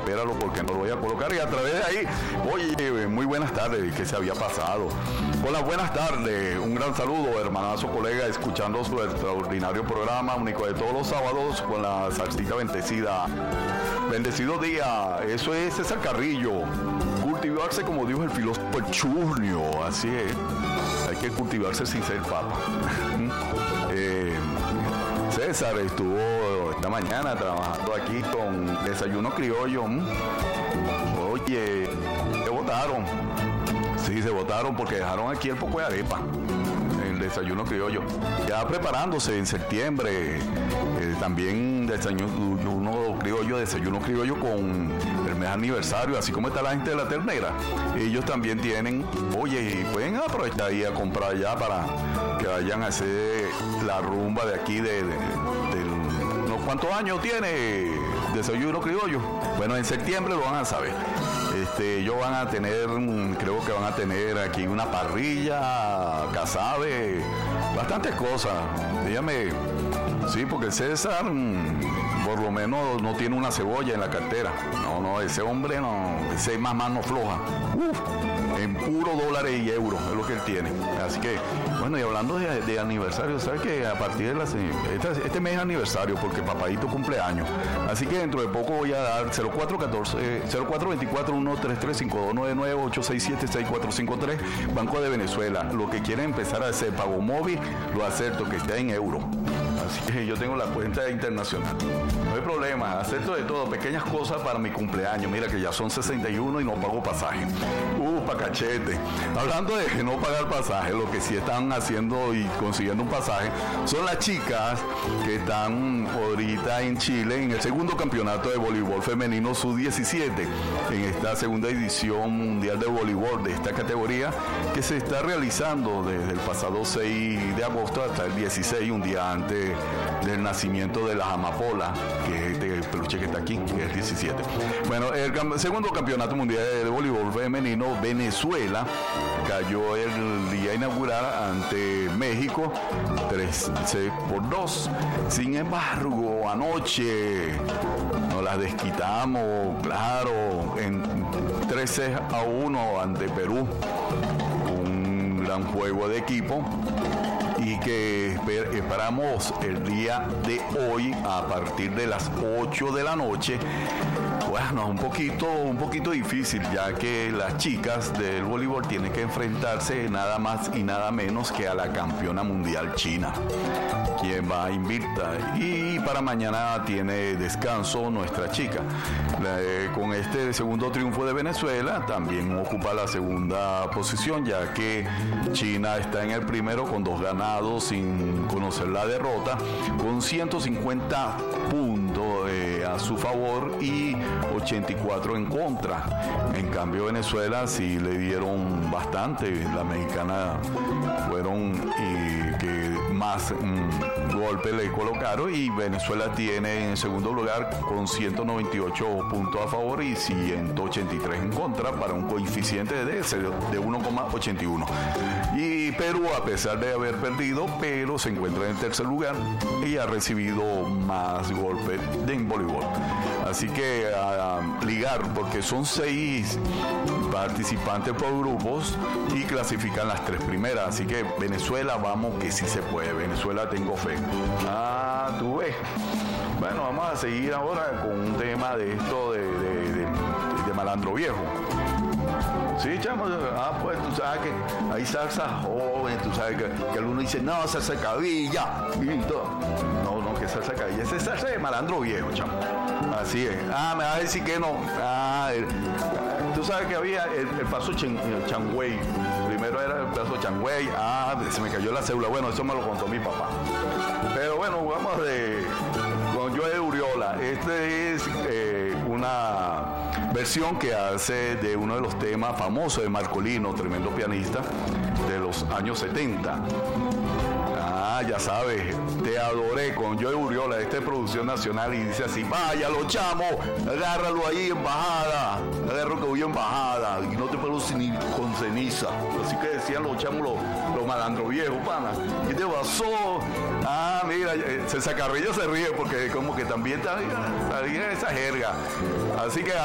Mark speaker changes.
Speaker 1: espéralo porque no lo voy a colocar. Y a través de ahí, oye, muy buenas tardes, ¿qué se había pasado? Hola, buenas tardes, un gran saludo, hermanazo, colega, escuchando su extraordinario programa, único de todos los sábados, con la salsita bendecida. Bendecido día, eso es César Carrillo. Cultivarse, como dijo el filósofo Churnio, así es, hay que cultivarse sin ser papa. César estuvo esta mañana trabajando aquí con Desayuno Criollo. Oye, se votaron. Sí, se votaron porque dejaron aquí el poco de arepa, el Desayuno Criollo. Ya preparándose en septiembre, también Desayuno Criollo con el mes aniversario, así como está la gente de la ternera. Ellos también tienen, oye, y pueden aprovechar y a comprar ya para que vayan a hacer la rumba de aquí ¿no? ¿Cuántos años tiene Desayuno Criollo? Bueno, en septiembre lo van a saber. Ellos van a tener, creo que van a tener aquí una parrilla, casabe, bastantes cosas. Dígame, sí, porque César por lo menos no tiene una cebolla en la cartera. No, ese hombre no, ese más mano floja. En puro dólares y euros es lo que él tiene. Así que, bueno, y hablando de aniversario, ¿sabes que a partir de este mes es aniversario porque papadito cumple años? Así que dentro de poco voy a dar 0424-1335299-867-6453, Banco de Venezuela. Lo que quieren empezar a hacer pago móvil, lo acepto, que esté en euros. Así que yo tengo la cuenta internacional. No hay problema, acepto de todo, pequeñas cosas para mi cumpleaños. Mira que ya son 61 y no pago pasaje. Pa' cachete. Hablando de no pagar pasaje, lo que sí están haciendo y consiguiendo un pasaje son las chicas que están ahorita en Chile en el segundo campeonato de voleibol femenino sub-17, en esta segunda edición mundial de voleibol de esta categoría que se está realizando desde el pasado 6 de agosto hasta el 16, un día antes del nacimiento de las amapolas, que es este peluche que está aquí, que es el 17. Bueno, el segundo campeonato mundial de voleibol femenino, Venezuela cayó el día inaugural ante México 3-2. Sin embargo, anoche nos las desquitamos, claro, en 13-1 ante Perú. Un gran juego de equipo y que esperamos el día de hoy a partir de las 8 de la noche. Bueno, un poquito difícil, ya que las chicas del voleibol tienen que enfrentarse nada más y nada menos que a la campeona mundial China, quien va invicta, y para mañana tiene descanso nuestra chica. Con este segundo triunfo de Venezuela también ocupa la segunda posición, ya que China está en el primero con 2 ganados sin conocer la derrota, con 150 puntos a su favor y 84 en contra. En cambio Venezuela sí le dieron bastante, la mexicana fueron que más golpes le colocaron, y Venezuela tiene en segundo lugar con 198 puntos a favor y 183 en contra, para un coeficiente de 1,81. Y Perú, a pesar de haber perdido, pero se encuentra en tercer lugar y ha recibido más golpes en voleibol. Así que a ligar, porque son 6 participantes por grupos y clasifican las 3 primeras. Así que Venezuela, vamos que sí se puede. Venezuela, tengo fe. Tú ves. Bueno, vamos a seguir ahora con un tema de esto de malandro viejo. Sí, chamo, pues tú sabes que hay salsa joven, tú sabes que alguno dice, no, salsa cabilla, y todo. No, que salsa cabilla, esa es salsa de malandro viejo, chamo. Así es. Me va a decir que no. Tú sabes que había el paso Changüey. Primero era el paso Changüey. Se me cayó la cédula. Bueno, eso me lo contó mi papá. Pero bueno, vamos con Joe Uriola. Este es una versión que hace de uno de los temas famosos de Marcolino, tremendo pianista de los años 70. Ya sabes, Te adoré, con Joe Uriola, esta es producción nacional, y dice así: váyalo, chamo, agárralo ahí en bajada, agárralo que voy en bajada, y no te puedo ni con ceniza. Así que decían los chamos, los malandros viejos, pana. ¿Qué te pasó? Mira, César Carrillo se ríe porque como que también está esa jerga. Así que